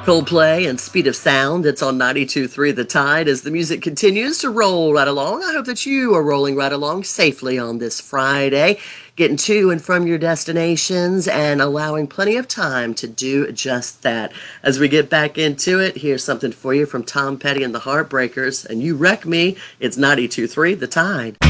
Coldplay and Speed of Sound. It's on 92.3 The Tide as the music continues to roll right along. I hope that you are rolling right along safely on this Friday, getting to and from your destinations and allowing plenty of time to do just that. As we get back into it, here's something for you from Tom Petty and the Heartbreakers. And you wreck me, it's 92.3 The Tide.